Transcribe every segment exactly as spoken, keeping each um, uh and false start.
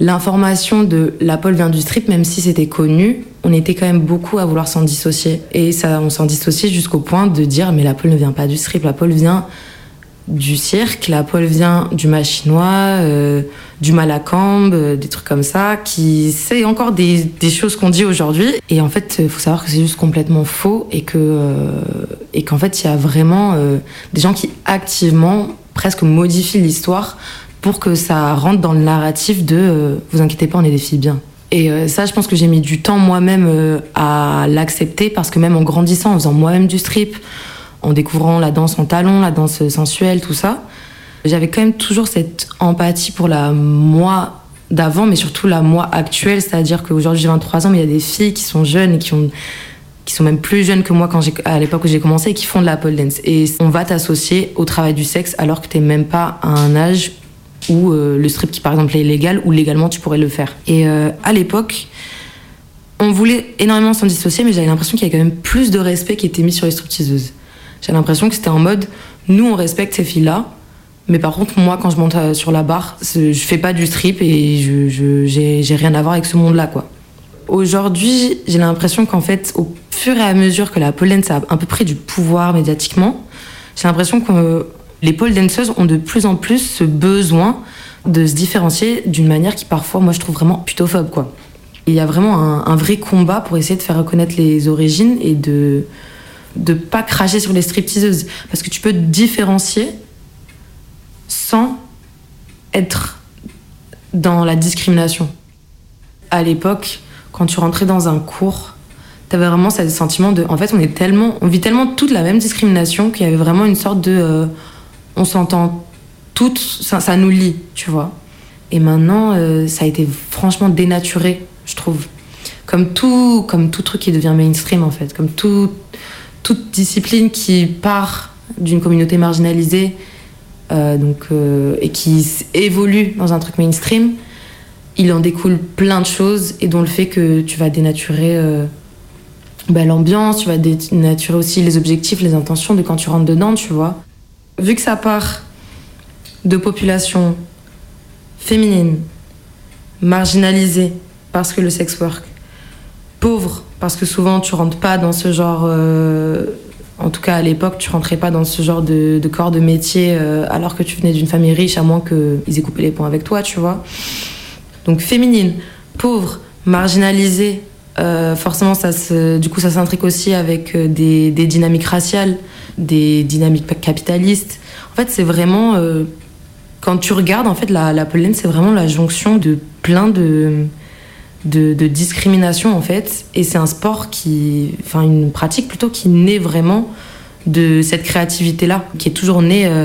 l'information de la pole vient du strip, même si c'était connu, on était quand même beaucoup à vouloir s'en dissocier. Et ça, on s'en dissociait jusqu'au point de dire mais la pole ne vient pas du strip, la pole vient du cirque, la pole vient du machinois, euh, du malacambe, euh, des trucs comme ça, qui c'est encore des, des choses qu'on dit aujourd'hui. Et en fait, il faut savoir que c'est juste complètement faux et que euh, et qu'en fait, il y a vraiment euh, des gens qui activement presque modifient l'histoire pour que ça rentre dans le narratif de euh, « vous inquiétez pas, on est des filles bien ». Et euh, ça, je pense que j'ai mis du temps moi-même euh, à l'accepter parce que même en grandissant, en faisant moi-même du strip, en découvrant la danse en talons, la danse sensuelle, tout ça, j'avais quand même toujours cette empathie pour la moi d'avant, mais surtout la moi actuelle, c'est-à-dire qu'aujourd'hui j'ai vingt-trois ans, mais il y a des filles qui sont jeunes et qui ont... qui sont même plus jeunes que moi quand j'ai, à l'époque où j'ai commencé et qui font de la pole dance. Et on va t'associer au travail du sexe alors que t'es même pas à un âge où euh, le strip qui par exemple est illégal ou légalement tu pourrais le faire. Et euh, à l'époque, on voulait énormément s'en dissocier, mais j'avais l'impression qu'il y avait quand même plus de respect qui était mis sur les stripteaseuses. J'avais l'impression que c'était en mode, nous on respecte ces filles-là, mais par contre moi quand je monte sur la barre, je fais pas du strip et je, je, j'ai, j'ai rien à voir avec ce monde-là, quoi. Aujourd'hui, j'ai l'impression qu'en fait, au fur et à mesure que la pole dance a un peu pris du pouvoir médiatiquement, j'ai l'impression que les pole danseuses ont de plus en plus ce besoin de se différencier d'une manière qui parfois, moi, je trouve vraiment putophobe, quoi. Il y a vraiment un, un vrai combat pour essayer de faire reconnaître les origines et de de pas cracher sur les stripteaseuses, parce que tu peux te différencier sans être dans la discrimination. À l'époque, quand tu rentrais dans un cours, t'avais vraiment ce sentiment de... En fait, on est tellement... On vit tellement toute la même discrimination qu'il y avait vraiment une sorte de... Euh, on s'entend toutes, ça, ça nous lie, tu vois. Et maintenant, euh, ça a été franchement dénaturé, je trouve. Comme tout, comme tout truc qui devient mainstream, en fait. Comme tout, toute discipline qui part d'une communauté marginalisée euh, donc, euh, et qui évolue dans un truc mainstream, il en découle plein de choses, et dont le fait que tu vas dénaturer euh, bah, l'ambiance, tu vas dénaturer aussi les objectifs, les intentions de quand tu rentres dedans, tu vois. Vu que ça part de populations féminines, marginalisées parce que le sex work, pauvres parce que souvent tu rentres pas dans ce genre... Euh, en tout cas à l'époque, tu rentrais pas dans ce genre de, de corps de métier euh, alors que tu venais d'une famille riche, à moins qu'ils aient coupé les ponts avec toi, tu vois. Donc féminine, pauvre, marginalisée, euh, forcément ça se, du coup ça s'intrigue aussi avec des, des dynamiques raciales, des dynamiques capitalistes. En fait c'est vraiment, euh, quand tu regardes en fait la, la pole dance, c'est vraiment la jonction de plein de, de, de discrimination en fait, et c'est un sport qui, enfin une pratique plutôt qui naît vraiment de cette créativité là, qui est toujours née euh,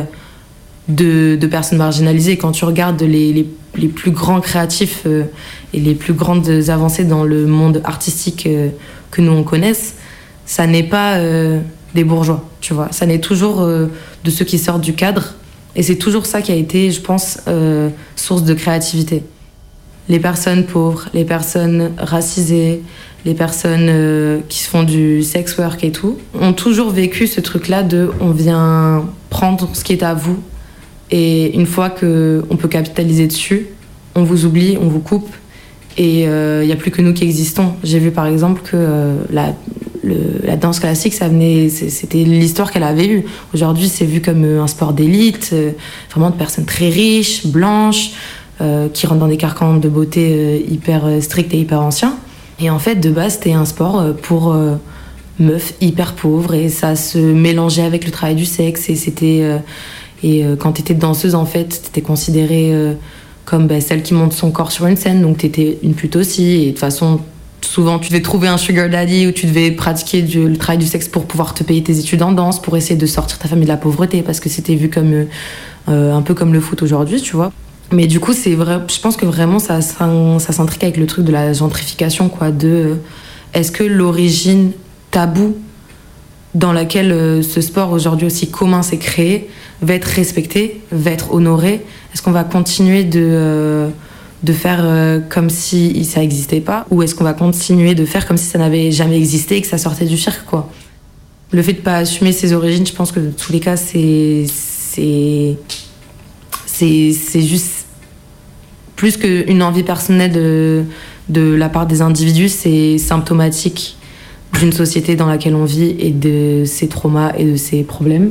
de, de personnes marginalisées. Quand tu regardes les, les les plus grands créatifs euh, et les plus grandes avancées dans le monde artistique euh, que nous on connaisse, ça n'est pas euh, des bourgeois, tu vois. Ça n'est toujours euh, de ceux qui sortent du cadre, et c'est toujours ça qui a été, je pense, euh, source de créativité. Les personnes pauvres, les personnes racisées, les personnes euh, qui se font du sex work et tout, ont toujours vécu ce truc-là de on vient prendre ce qui est à vous. Et une fois qu'on peut capitaliser dessus, on vous oublie, on vous coupe, et il euh, n'y a plus que nous qui existons. J'ai vu par exemple que euh, la, le, la danse classique, ça venait, c'était l'histoire qu'elle avait eue. Aujourd'hui, c'est vu comme un sport d'élite, euh, vraiment de personnes très riches, blanches, euh, qui rentrent dans des carcans de beauté euh, hyper stricts et hyper anciens. Et en fait, de base, c'était un sport pour euh, meufs hyper pauvres, et ça se mélangeait avec le travail du sexe, et c'était... Euh, Et euh, quand t'étais danseuse, en fait, t'étais considérée euh, comme bah, celle qui monte son corps sur une scène, donc t'étais une pute aussi. Et de toute façon, souvent, tu devais trouver un sugar daddy ou tu devais pratiquer du, le travail du sexe pour pouvoir te payer tes études en danse, pour essayer de sortir ta famille de la pauvreté, parce que c'était vu comme euh, un peu comme le foot aujourd'hui, tu vois. Mais du coup, c'est vrai, je pense que vraiment, ça, ça, ça s'intrigue avec le truc de la gentrification, quoi, de euh, est-ce que l'origine taboue dans laquelle euh, ce sport aujourd'hui aussi commun s'est créé va être respecté, va être honoré? Est-ce qu'on va continuer de, euh, de faire euh, comme si ça n'existait pas, ou est-ce qu'on va continuer de faire comme si ça n'avait jamais existé et que ça sortait du cirque, quoi? Le fait de ne pas assumer ses origines, je pense que dans tous les cas, c'est, c'est, c'est, c'est juste plus qu'une envie personnelle de, de la part des individus, c'est symptomatique d'une société dans laquelle on vit et de ses traumas et de ses problèmes.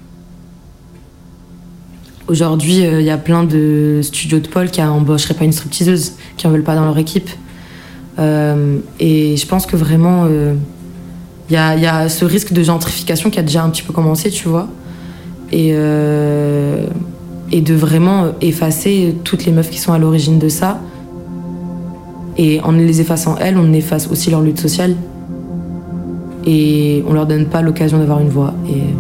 Aujourd'hui, il euh, y a plein de studios de pôle qui n'embaucheraient pas une stripteaseuse, qui n'en veulent pas dans leur équipe. Euh, et je pense que vraiment, il euh, y, a, y a ce risque de gentrification qui a déjà un petit peu commencé, tu vois. Et, euh, et de vraiment effacer toutes les meufs qui sont à l'origine de ça. Et en les effaçant, elles, on efface aussi leur lutte sociale. Et on leur donne pas l'occasion d'avoir une voix. Et